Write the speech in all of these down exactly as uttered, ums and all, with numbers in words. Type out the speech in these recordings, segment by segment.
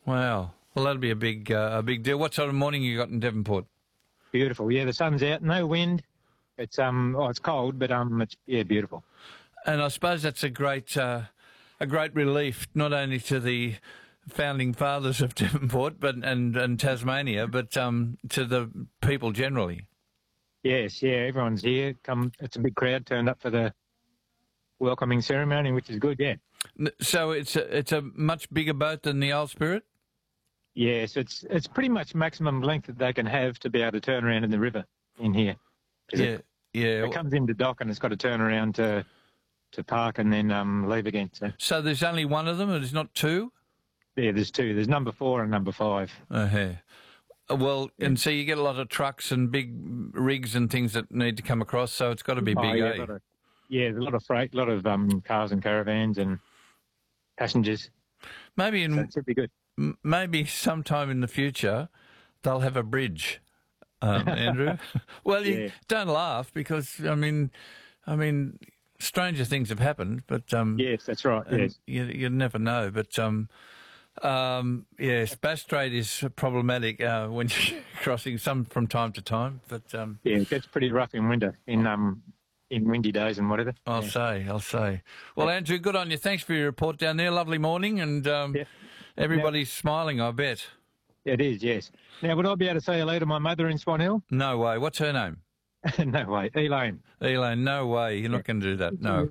Wow. Well, that'll be a big uh, a big deal. What sort of morning you got in Devonport? Beautiful. Yeah, the sun's out, no wind. It's um, oh, it's cold, but um, it's yeah, beautiful. And I suppose that's a great uh, a great relief, not only to the founding fathers of Devonport, but and, and Tasmania, but um, to the people generally. Yes, yeah, everyone's here. Come, it's a big crowd turned up for the welcoming ceremony, which is good. Yeah. So it's a, it's a much bigger boat than the Old Spirit? Yes, it's it's pretty much maximum length that they can have to be able to turn around in the river in here. Yeah, it, yeah. It comes into dock and it's got to turn around to to park and then um, leave again. So. so there's only one of them, and there's not two? Yeah, there's two. There's number four and number five. Uh-huh. Well, yeah. And so you get a lot of trucks and big rigs and things that need to come across, so it's got to be oh, big, yeah, eh? a lot of, yeah, there's a lot of freight, a lot of um, cars and caravans and passengers. Maybe in so it should be good. M- maybe sometime in the future they'll have a bridge, um, Andrew. Well, you yeah. don't laugh because I mean, I mean, stranger things have happened, but um, yes, that's right. Yes, you you never know, but um, um, yes, Bass Strait is problematic uh, when you're crossing some from time to time, but um, yeah, it gets pretty rough in winter in um. in windy days and whatever. I'll yeah. say, I'll say. Well, Andrew, good on you. Thanks for your report down there. Lovely morning, and um, yeah. everybody's now, smiling, I bet. It is, yes. Now, would I be able to say hello to my mother in Swan Hill? No way. What's her name? No way. Elaine. Elaine, no way. You're not going to do that. No.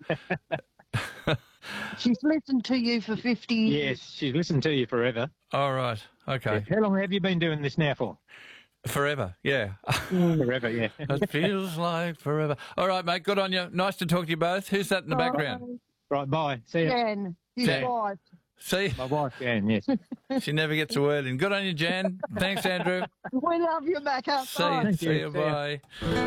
She's listened to you for fifty years. Yes, she's listened to you forever. All right. Okay. Yeah. How long have you been doing this now for? Forever, yeah. Forever, yeah. It feels like forever. All right, mate, good on you. Nice to talk to you both. Who's that in the Bye. background? Right, bye. See you. Jan, his Jan. wife. See? My wife, Jan, yes. She never gets a word in. Good on you, Jan. Thanks, Andrew. We love you back See outside. you. Thank See you. you. See ya. Bye.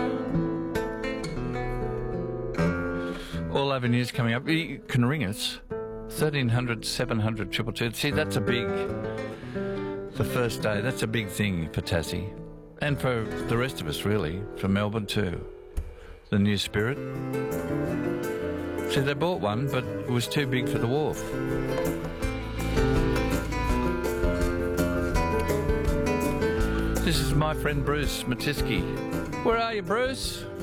All avenues coming up. You can ring us. thirteen hundred, seven hundred, two two two. See, that's a big... The first day, that's a big thing for Tassie. And for the rest of us, really. For Melbourne, too. The new Spirit. See, they bought one, but it was too big for the wharf. This is my friend Bruce Matiski. Where are you, Bruce?